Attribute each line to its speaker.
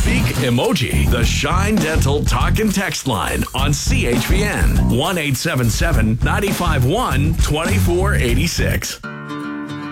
Speaker 1: Speak emoji. The Shine Dental Talk and Text line on CHPN 1-877-951-2486.